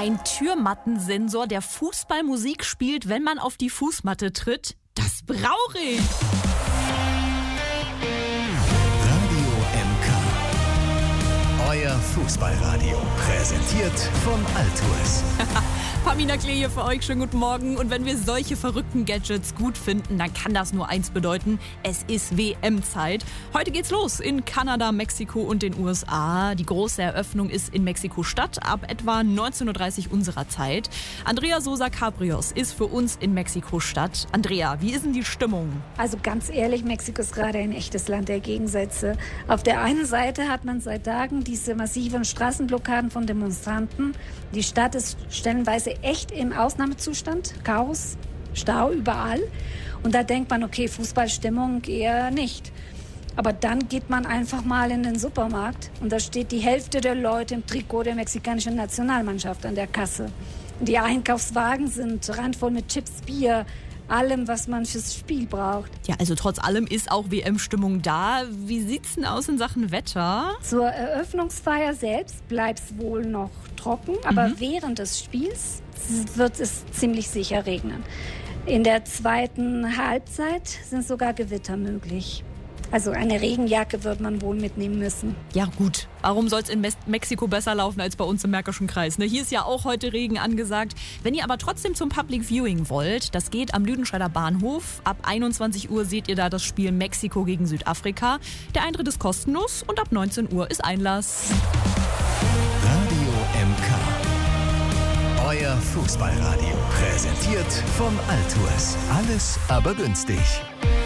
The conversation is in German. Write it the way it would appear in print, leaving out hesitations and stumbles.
Ein Türmattensensor, der Fußballmusik spielt, wenn man auf die Fußmatte tritt. Das brauche ich. Radio MK. Euer Fußballradio. Präsentiert von Altues. Pamina Klee hier für euch. Schönen guten Morgen. Und wenn wir solche verrückten Gadgets gut finden, dann kann das nur eins bedeuten. Es ist WM-Zeit. Heute geht's los in Kanada, Mexiko und den USA. Die große Eröffnung ist in Mexiko-Stadt ab etwa 19:30 Uhr unserer Zeit. Andrea Sosa-Cabrios ist für uns in Mexiko-Stadt. Andrea, wie ist denn die Stimmung? Also ganz ehrlich, Mexiko ist gerade ein echtes Land der Gegensätze. Auf der einen Seite hat man seit Tagen diese massiven Straßenblockaden von Demonstranten. Die Stadt ist stellenweise echt im Ausnahmezustand. Chaos, Stau überall. Und da denkt man, okay, Fußballstimmung eher nicht. Aber dann geht man einfach mal in den Supermarkt und da steht die Hälfte der Leute im Trikot der mexikanischen Nationalmannschaft an der Kasse. Die Einkaufswagen sind randvoll mit Chips, Bier, allem, was man fürs Spiel braucht. Ja, also trotz allem ist auch WM-Stimmung da. Wie sieht's denn aus in Sachen Wetter? Zur Eröffnungsfeier selbst bleibt es wohl noch trocken, aber während des Spiels wird es ziemlich sicher regnen. In der zweiten Halbzeit sind sogar Gewitter möglich. Also eine Regenjacke wird man wohl mitnehmen müssen. Ja gut, warum soll es in Mexiko besser laufen als bei uns im Märkischen Kreis? Ne? Hier ist ja auch heute Regen angesagt. Wenn ihr aber trotzdem zum Public Viewing wollt, das geht am Lüdenscheider Bahnhof. Ab 21 Uhr seht ihr da das Spiel Mexiko gegen Südafrika. Der Eintritt ist kostenlos und ab 19 Uhr ist Einlass. Radio MK. Euer Fußballradio. Präsentiert von Altues. Alles aber günstig.